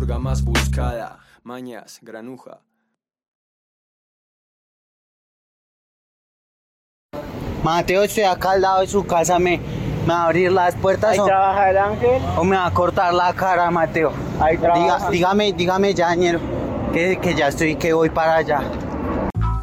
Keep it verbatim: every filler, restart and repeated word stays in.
droga más buscada. Mañas, granuja. Mateo, estoy acá al lado de su casa, me, me va a abrir las puertas Ahí o, trabaja el ángel. o me va a cortar la cara, Mateo. Ahí Diga, trabaja. dígame, dígame ya, ñero, que, que ya estoy, que voy para allá.